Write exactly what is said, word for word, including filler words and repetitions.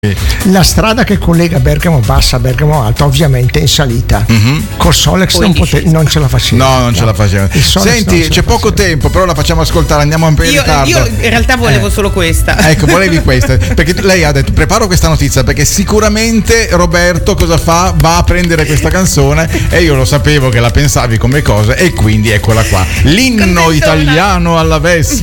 La strada che collega Bergamo Bassa a Bergamo Alta ovviamente è in salita. Mm-hmm. Col Solex non, pote- non ce la faceva. No, non ce la faceva. Senti, c'è poco tempo, però la facciamo ascoltare, andiamo un po' in io, ritardo. io in realtà volevo eh. solo questa. Ecco, volevi questa, perché lei ha detto preparo questa notizia perché sicuramente Roberto cosa fa? Va a prendere questa canzone e io lo sapevo che la pensavi come cosa e quindi eccola qua. L'inno italiano alla Vespa.